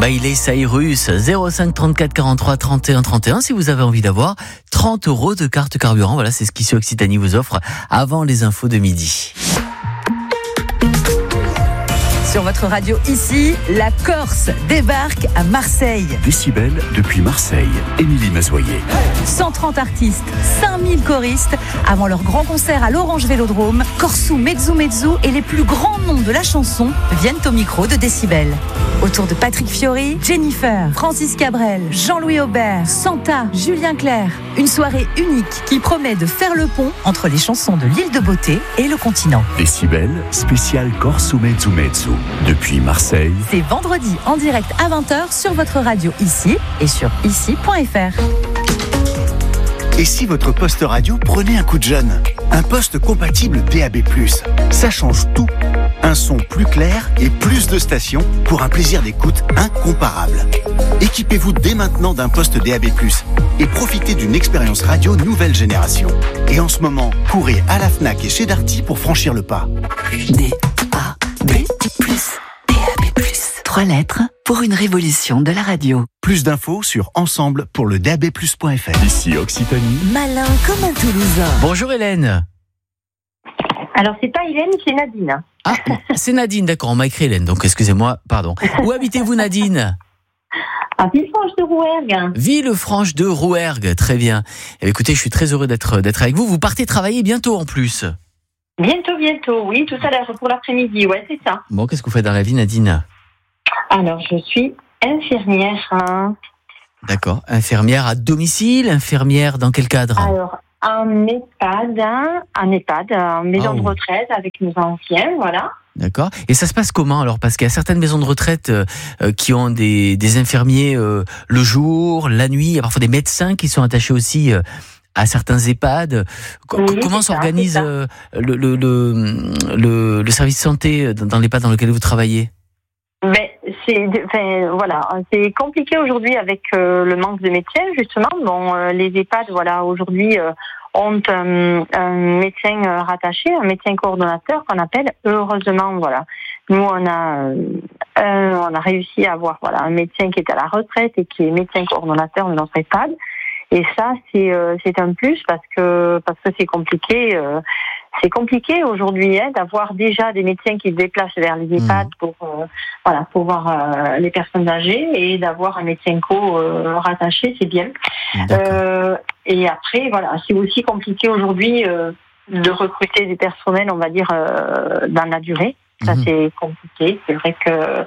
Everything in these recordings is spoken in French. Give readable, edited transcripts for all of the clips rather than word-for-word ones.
Miley Cyrus, 05 34 43 31 31 si vous avez envie d'avoir 30 € de carte carburant. Voilà, c'est ce qu'Ici Occitanie vous offre avant les infos de midi. Sur votre radio ici, la Corse débarque à Marseille. Décibel depuis Marseille. Émilie Mazoyer. 130 artistes, 5000 choristes. Avant leur grand concert à l'Orange Vélodrome, Korsou, Mezzu Mezzu et les plus grands noms de la chanson viennent au micro de Décibel. Autour de Patrick Fiori, Jennifer, Francis Cabrel, Jean-Louis Aubert, Santa, Julien Clerc. Une soirée unique qui promet de faire le pont entre les chansons de l'île de Beauté et le continent. Décibel, spécial Korsou Mezzu Mezzu. Depuis Marseille. C'est vendredi en direct à 20h sur votre radio ici et sur ici.fr. Et si votre poste radio prenait un coup de jeune ? Un poste compatible DAB+. Ça change tout. Un son plus clair et plus de stations pour un plaisir d'écoute incomparable. Équipez-vous dès maintenant d'un poste DAB+, et profitez d'une expérience radio nouvelle génération. Et en ce moment, courez à la Fnac et chez Darty pour franchir le pas. DAB+, 3 lettres pour une révolution de la radio. Plus d'infos sur ensemble pour le dabplus.fr. Ici Occitanie. Malin comme un Toulousain. Bonjour Hélène. Alors, c'est pas Hélène, c'est Nadine. Ah, c'est Nadine, d'accord, on m'a écrit Hélène, donc excusez-moi, pardon. Où habitez-vous Nadine ? À Villefranche de Rouergue. Villefranche de Rouergue, très bien. Eh bien, écoutez, je suis très heureux d'être avec vous. Vous partez travailler bientôt en plus. Bientôt, oui, tout à l'heure pour l'après-midi, ouais, c'est ça. Bon, qu'est-ce que vous faites dans la vie Nadine ? Alors, je suis infirmière. D'accord, infirmière à domicile, infirmière dans quel cadre ? Alors, en EHPAD, en maison de retraite avec nos anciens, voilà. D'accord. Et ça se passe comment alors ? Parce qu'il y a certaines maisons de retraite qui ont des infirmiers le jour, la nuit. Il y a parfois des médecins qui sont attachés aussi à certains EHPAD. Comment s'organise le service santé dans l'EHPAD dans lequel vous travaillez ? C'est compliqué aujourd'hui avec le manque de médecins justement. Bon, les EHPAD, voilà, aujourd'hui ont un médecin rattaché, un médecin coordonnateur qu'on appelle heureusement, voilà. Nous, on a réussi à avoir un médecin qui est à la retraite et qui est médecin coordonnateur de notre EHPAD. Et ça, c'est un plus parce que c'est compliqué. C'est compliqué aujourd'hui d'avoir déjà des médecins qui se déplacent vers les EHPAD pour voir les personnes âgées, et d'avoir un médecin rattaché, c'est bien. Et après, voilà, c'est aussi compliqué aujourd'hui de recruter des personnels, on va dire, dans la durée. Ça, c'est compliqué. C'est vrai que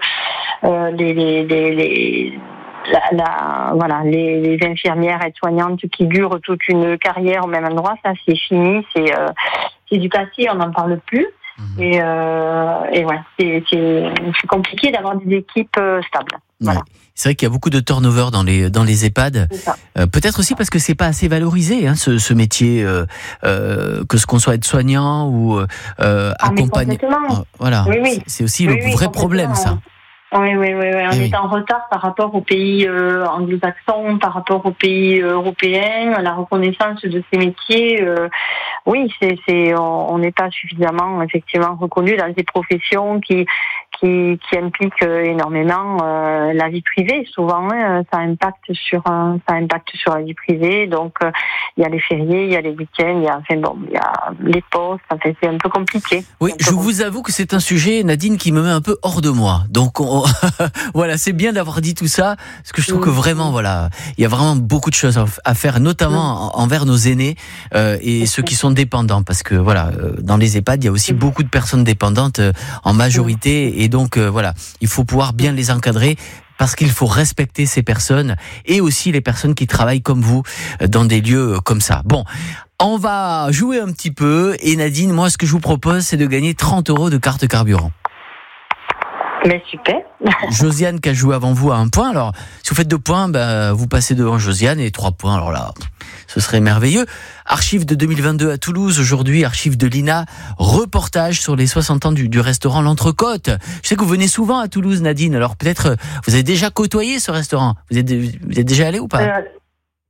les infirmières aides-soignantes qui durent toute une carrière au même endroit, ça c'est fini, c'est du passé, on n'en parle plus. Et ouais, c'est compliqué d'avoir des équipes stables. Voilà. Ouais. C'est vrai qu'il y a beaucoup de turnover dans les EHPAD. Peut-être aussi parce que c'est pas assez valorisé ce métier, que ce qu'on soit aide-soignant ou accompagné. Voilà, oui. C'est aussi le vrai problème, ça. Oui. On est en retard par rapport aux pays anglo-saxons, par rapport aux pays européens. La reconnaissance de ces métiers, on n'est pas suffisamment effectivement reconnu dans ces professions qui impliquent énormément la vie privée. Souvent, ça impacte sur la vie privée. Donc, il y a les fériés, il y a les week-ends, il y a les postes. C'est un peu compliqué. Oui, je vous avoue que c'est un sujet, Nadine, qui me met un peu hors de moi. Donc, voilà, c'est bien d'avoir dit tout ça, parce que je trouve que vraiment, voilà, il y a vraiment beaucoup de choses à faire, notamment envers nos aînés et ceux qui sont dépendants, parce que voilà, dans les EHPAD, il y a aussi beaucoup de personnes dépendantes en majorité, et donc voilà, il faut pouvoir bien les encadrer. Parce qu'il faut respecter ces personnes et aussi les personnes qui travaillent comme vous dans des lieux comme ça. Bon, on va jouer un petit peu. Et Nadine, moi, ce que je vous propose, c'est de gagner 30 € de carte carburant. Mais super. Josiane qui a joué avant vous à 1 point. Alors, si vous faites 2 points, vous passez devant Josiane, et 3 points. Alors là, ce serait merveilleux. Archives de 2022 à Toulouse. Aujourd'hui, archives de l'INA. Reportage sur les 60 ans du restaurant L'Entrecôte. Je sais que vous venez souvent à Toulouse, Nadine. Alors peut-être, vous avez déjà côtoyé ce restaurant. Vous êtes déjà allé ou pas ?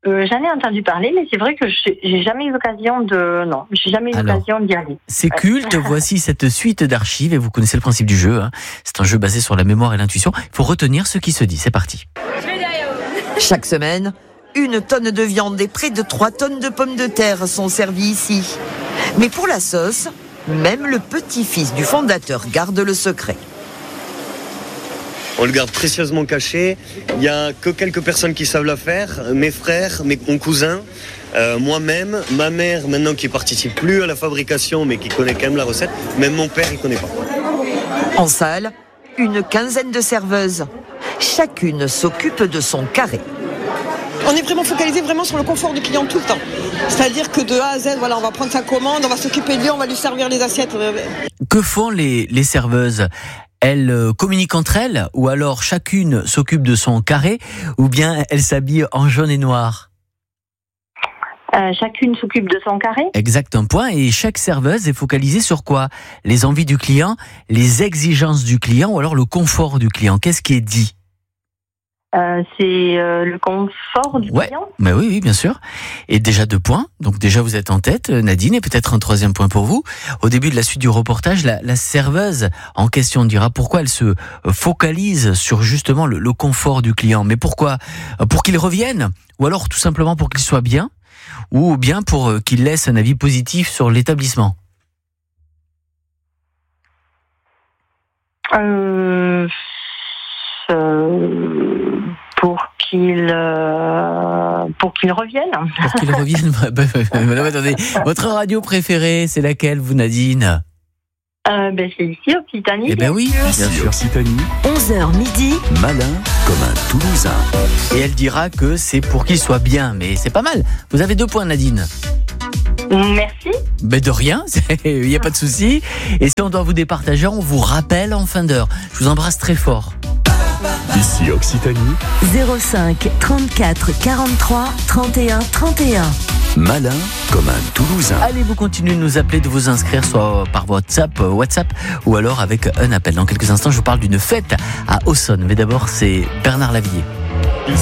J'en ai entendu parler, mais c'est vrai que j'ai jamais eu l'occasion d'y aller. C'est culte, voici cette suite d'archives, et vous connaissez le principe du jeu. C'est un jeu basé sur la mémoire et l'intuition. Il faut retenir ce qui se dit, c'est parti. Chaque semaine, 1 tonne de viande et près de 3 tonnes de pommes de terre sont servies ici. Mais pour la sauce, même le petit-fils du fondateur garde le secret. On le garde précieusement caché. Il n'y a que quelques personnes qui savent la faire. Mes frères, mon cousin, moi-même, ma mère maintenant qui participe plus à la fabrication mais qui connaît quand même la recette. Même mon père, il connaît pas. En salle, 15 de serveuses. Chacune s'occupe de son carré. On est vraiment focalisé sur le confort du client tout le temps. C'est-à-dire que de A à Z, on va prendre sa commande, on va s'occuper de lui, on va lui servir les assiettes. Que font les serveuses ? Elles communiquent entre elles, ou alors chacune s'occupe de son carré, ou bien elles s'habillent en jaune et noir ? Chacune s'occupe de son carré. Exact, un point. Et chaque serveuse est focalisée sur quoi ? Les envies du client, les exigences du client, ou alors le confort du client. Qu'est-ce qui est dit ? C'est le confort du client. Mais oui, bien sûr. Et déjà 2 points. Donc déjà vous êtes en tête, Nadine, et peut-être un 3e point pour vous. Au début de la suite du reportage, la serveuse en question dira pourquoi elle se focalise sur justement le confort du client. Mais pourquoi ? Pour qu'il revienne ? Ou alors tout simplement pour qu'il soit bien ? Ou bien pour qu'il laisse un avis positif sur l'établissement ? Pour qu'il revienne. Pour qu'il revienne. Attendez, votre radio préférée, c'est laquelle, vous, Nadine ? C'est ici, Occitanie. Eh ben oui, bien sûr. Occitanie, 11h midi. malin comme un Toulousain. Et elle dira que c'est pour qu'il soit bien, mais c'est pas mal. Vous avez 2 points, Nadine. Merci. Ben de rien, il n'y a pas de souci. Et si on doit vous départager, on vous rappelle en fin d'heure. Je vous embrasse très fort. Ici Occitanie, 05 34 43 31 31. malin comme un Toulousain. Allez, vous continuez de nous appeler, de vous inscrire soit par WhatsApp, ou alors avec un appel. Dans quelques instants, je vous parle d'une fête à Auxonne. Mais d'abord, c'est Bernard Lavillier.